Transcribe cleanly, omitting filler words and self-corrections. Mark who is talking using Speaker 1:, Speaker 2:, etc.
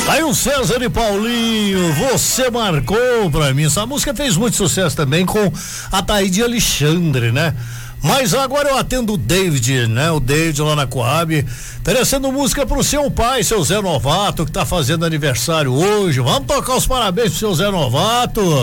Speaker 1: Aí o César e Paulinho, você marcou pra mim. Essa música fez muito sucesso também com a Taíde Alexandre, né? Mas agora eu atendo o David, né? O David lá na Coab, oferecendo música pro seu pai, seu Zé Novato, que tá fazendo aniversário hoje. Vamos tocar os parabéns pro seu Zé Novato.